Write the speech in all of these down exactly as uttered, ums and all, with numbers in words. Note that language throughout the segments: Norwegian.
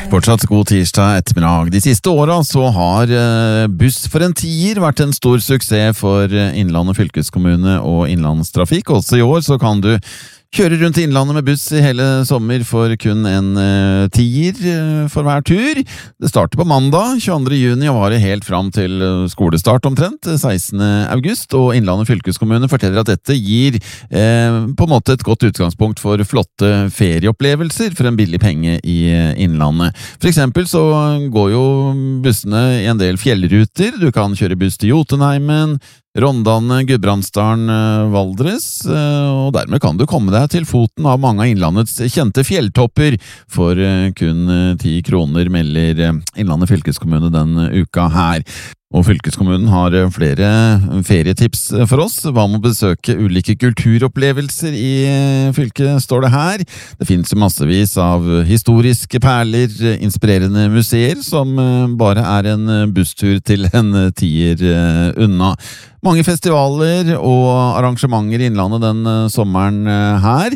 Fortsatt god tirsdag ettermiddag. De siste åra så har Buss for en tier vært en stor suksess for Innlandet fylkeskommune og innlandstrafikk. Også i år så kan du kjøre rundt i Innlandet med buss i hele sommer for kun en uh, tier uh, for hver tur. Det starter på mandag, tjueandre juni, og varer helt fram til uh, skolestart omtrent, sekstende august, og Innlandet fylkeskommune forteller at dette gir uh, på en måte et godt utgangspunkt for flotte ferieopplevelser for en billig penge i uh, Innlandet. For eksempel så går jo bussene i en del fjellruter. Du kan kjøre buss til Jotunheimen, Rondane, Gudbrandsdalen, Valdres, og dermed kan du komme deg til foten av mange av Innlandets kjente fjelltopper for kun ti kroner, melder Innlandet fylkeskommune den uka her. Og fylkeskommunen har flere ferietips for oss. Hva med å besøke ulike kulturopplevelser i fylket, står det her. Det finnes jo massevis av historiske perler, inspirerende museer, som bare er en busstur til en tier unna. Mange festivaler og arrangementer i Innlandet den sommeren her,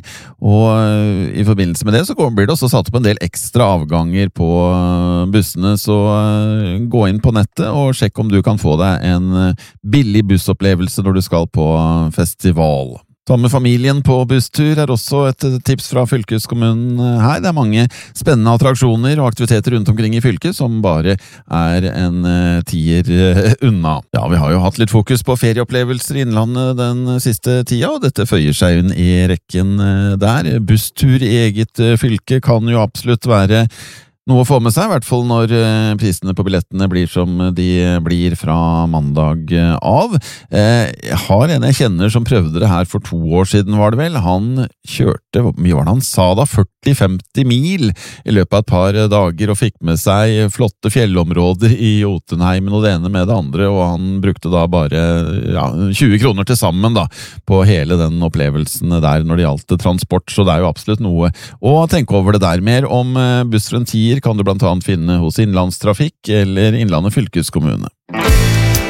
og i forbindelse med det så blir det også satt opp en del ekstra avganger på bussene, så gå inn på nettet og sjekk om du kan få deg en billig bussopplevelse når du skal på festival. Sammen med familien på busstur er også et tips fra fylkeskommunen her. Det er mange spennende attraksjoner og aktiviteter rundt omkring i fylket som bare er en tier unna. Ja, vi har jo hatt litt fokus på ferieopplevelser i Innlandet den siste tida, og dette føyer seg inn i rekken der. Busstur i eget fylke kan jo absolutt være noe å få med seg, i hvert fall når prisene på billettene blir som de blir fra mandag av. Jeg har en jeg kjenner som prøvde det her for to år siden, var det vel. Han kjørte, hvor mye var det han sa da, førti til femti mil i løpet av et par dager, og fikk med seg flotte fjellområder i Jotunheimen og det ene med det andre, og han brukte da bare ja, tjue kroner til sammen da, på hele den opplevelsen der når det gjaldt transport, så det er jo absolutt noe å tenke over det der. Mer om Buss for en tier kan du blant annet finne hos Innlandstrafikk eller Innlandet fylkeskommune.